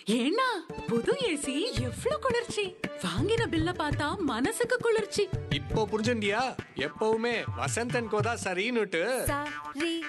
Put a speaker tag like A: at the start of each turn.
A: ஏன்னா புது ஏசி எவ்வளவு குளிர்ச்சி! வாங்கின பில்ல பார்த்தா மனசுக்கு குளிர்ச்சி.
B: இப்போ புரிஞ்சுண்டியா? எப்பவுமே வசந்த் அண்ட் கோதா சரின்னுட்டு.
C: சரி